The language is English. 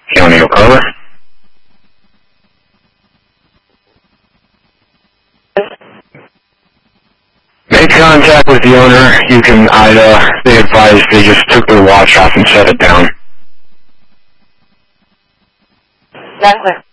County O'Connor. Make contact with the owner. You can they advised they just took their watch off and set it down. Exactly.